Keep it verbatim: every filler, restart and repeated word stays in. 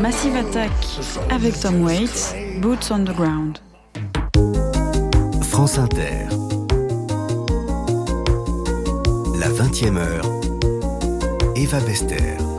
Massive Attack avec Tom Waits, Boots on the Ground. France Inter. La vingtième heure. Eva Bester.